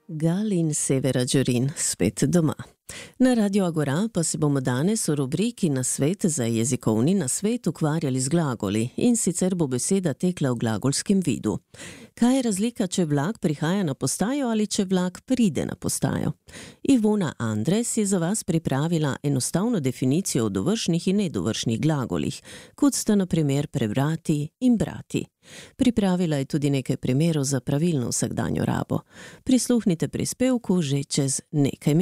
Gal in Severa Đurin spet doma. Na Radio Agora pa se bomo danes v rubriki Nasvet za jezikovni nasvet ukvarjali z glagoli, in sicer bo beseda tekla v glagolskem vidu. Kaj je razlika, če vlak prihaja na postajo ali če vlak pride na postajo? Ivona Andres je za vas pripravila enostavno definicijo o dovršnih in nedovršnih glagolih, kot sta na primer prebrati in brati. Pripravila je tudi nekaj primerov za pravilno vsakdanjo rabo. Prisluhnite prispevku že čez nekaj minut.